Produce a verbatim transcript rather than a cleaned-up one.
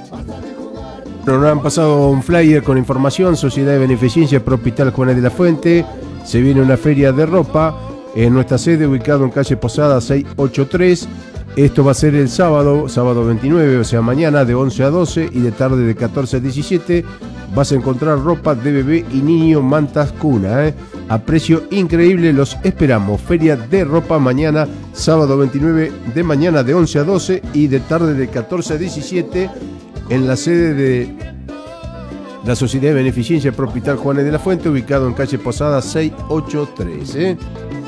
Nos han pasado un flyer con información. Sociedad de Beneficencia Pro Hospital Juárez de la Fuente. Se viene una feria de ropa en nuestra sede, ubicado en calle Posada seiscientos ochenta y tres. Esto va a ser el sábado, sábado veintinueve, o sea mañana, de once a doce y de tarde de catorce a diecisiete. Vas a encontrar ropa de bebé y niño, mantas, cuna, ¿eh? A precio increíble. Los esperamos. Feria de ropa mañana, sábado veintinueve, de mañana de once a doce y de tarde de catorce a diecisiete en la sede de la Sociedad de Beneficencia Pro Hospital Juárez de la Fuente, ubicado en calle Posada seiscientos ochenta y tres. ¿eh?